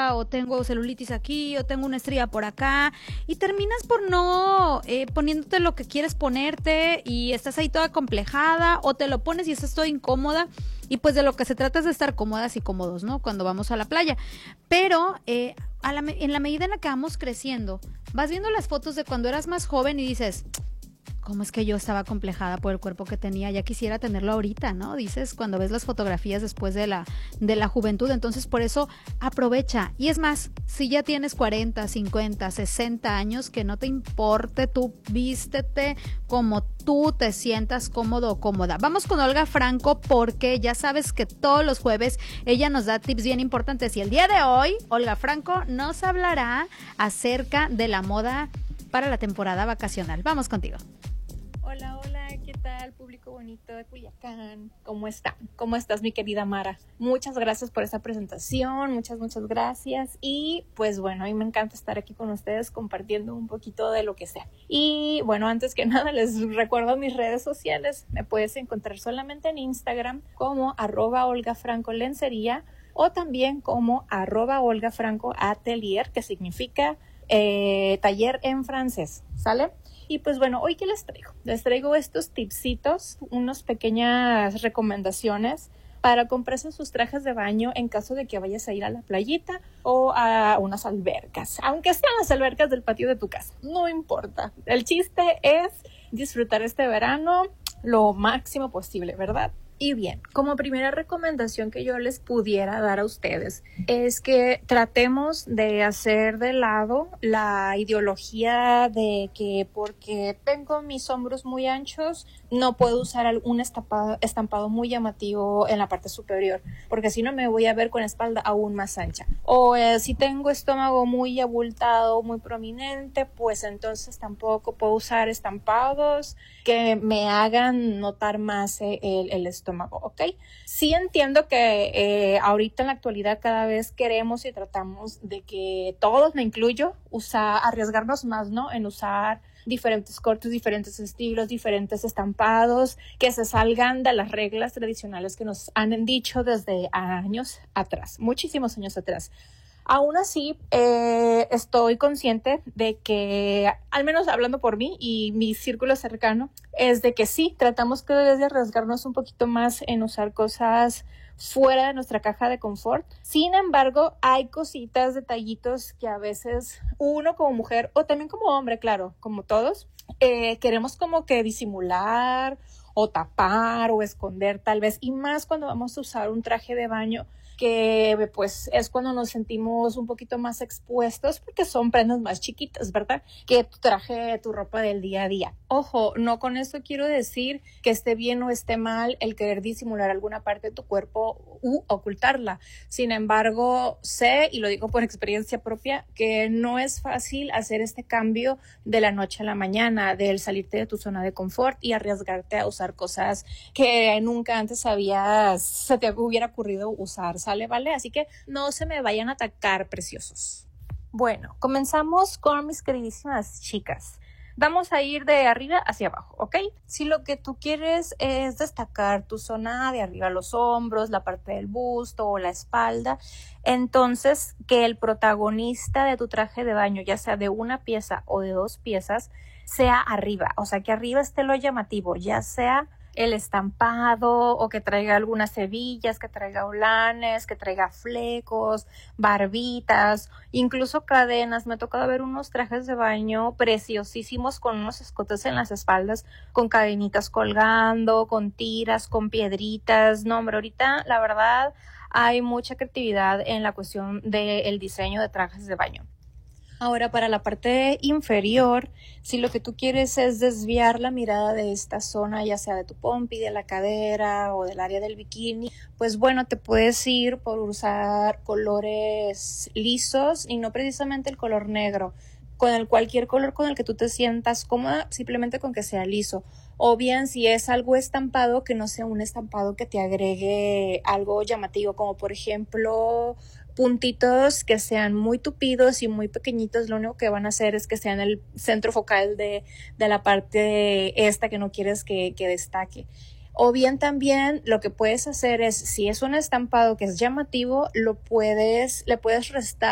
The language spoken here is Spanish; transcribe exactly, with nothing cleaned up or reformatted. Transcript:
panza, o tengo celulitis aquí, o tengo una estría por acá, y terminas por no eh, poniéndote lo que quieres ponerte y estás ahí toda complejada, o te lo pones y estás toda incómoda. Y pues de lo que se trata es de estar cómodas y cómodos, ¿no? Cuando vamos a la playa. Pero eh, a la, en la medida en la que vamos creciendo, vas viendo las fotos de cuando eras más joven y dices, ¿cómo es que yo estaba complejada por el cuerpo que tenía? Ya quisiera tenerlo ahorita, ¿no? Dices cuando ves las fotografías después de la, de la juventud. Entonces, por eso aprovecha. Y es más, si ya tienes cuarenta, cincuenta, sesenta años, que no te importe, tú vístete como tú te sientas cómodo o cómoda. Vamos con Olga Franco, porque ya sabes que todos los jueves ella nos da tips bien importantes. Y el día de hoy, Olga Franco nos hablará acerca de la moda para la temporada vacacional. Vamos contigo. Hola, hola, ¿qué tal, público bonito de Culiacán? ¿Cómo están? ¿Cómo estás, mi querida Mara? Muchas gracias por esta presentación, muchas, muchas gracias. Y pues bueno, a mí me encanta estar aquí con ustedes compartiendo un poquito de lo que sea. Y bueno, antes que nada les recuerdo mis redes sociales. Me puedes encontrar solamente en Instagram como arroba Olga Franco Lencería, o también como arroba Olga Franco Atelier, que significa eh, taller en francés, ¿sale? Y pues bueno, ¿hoy qué les traigo? Les traigo estos tipsitos, unas pequeñas recomendaciones para comprarse sus trajes de baño en caso de que vayas a ir a la playita o a unas albercas, aunque sean las albercas del patio de tu casa, no importa. El chiste es disfrutar este verano lo máximo posible, ¿verdad? Y bien, como primera recomendación que yo les pudiera dar a ustedes es que tratemos de hacer de lado la ideología de que porque tengo mis hombros muy anchos no puedo usar algún estampado, estampado muy llamativo en la parte superior, porque si no me voy a ver con la espalda aún más ancha. O eh, si tengo estómago muy abultado, muy prominente, pues entonces tampoco puedo usar estampados que me hagan notar más eh, el, el estómago, ¿ok? Sí entiendo que eh, ahorita en la actualidad cada vez queremos y tratamos de que todos, me incluyo, usar, arriesgarnos más, ¿no? En usar diferentes cortes, diferentes estilos, diferentes estampados que se salgan de las reglas tradicionales que nos han dicho desde años atrás, muchísimos años atrás. Aún así, eh, estoy consciente de que, al menos hablando por mí y mi círculo cercano, es de que sí, tratamos cada vez de arriesgarnos un poquito más en usar cosas fuera de nuestra caja de confort. Sin embargo, hay cositas, detallitos que a veces uno como mujer o también como hombre, claro, como todos, eh, queremos como que disimular o tapar o esconder tal vez, y más cuando vamos a usar un traje de baño, que pues es cuando nos sentimos un poquito más expuestos porque son prendas más chiquitas, ¿verdad? Que tu traje, tu ropa del día a día. Ojo, no con esto quiero decir que esté bien o esté mal el querer disimular alguna parte de tu cuerpo u ocultarla. Sin embargo, sé, y lo digo por experiencia propia, que no es fácil hacer este cambio de la noche a la mañana, del salirte de tu zona de confort y arriesgarte a usar cosas que nunca antes habías, se te hubiera ocurrido usar, ¿sale? ¿Vale? Así que no se me vayan a atacar, preciosos. Bueno, comenzamos con mis queridísimas chicas. Vamos a ir de arriba hacia abajo, ¿ok? Si lo que tú quieres es destacar tu zona de arriba, los hombros, la parte del busto o la espalda, entonces que el protagonista de tu traje de baño, ya sea de una pieza o de dos piezas, sea arriba. O sea, que arriba esté lo llamativo, ya sea el estampado o que traiga algunas hebillas, que traiga holanes, que traiga flecos, barbitas, incluso cadenas. Me ha tocado ver unos trajes de baño preciosísimos con unos escotes en las espaldas, con cadenitas colgando, con tiras, con piedritas. No, hombre, ahorita la verdad hay mucha creatividad en la cuestión del diseño de trajes de baño. Ahora, para la parte inferior, si lo que tú quieres es desviar la mirada de esta zona, ya sea de tu pompi, de la cadera o del área del bikini, pues bueno, te puedes ir por usar colores lisos y no precisamente el color negro, con el cualquier color con el que tú te sientas cómoda, simplemente con que sea liso. O bien, si es algo estampado, que no sea un estampado que te agregue algo llamativo, como por ejemplo puntitos que sean muy tupidos y muy pequeñitos. Lo único que van a hacer es que sean el centro focal de, de la parte esta que no quieres que, que destaque. O bien también lo que puedes hacer es, si es un estampado que es llamativo, lo puedes, le puedes restar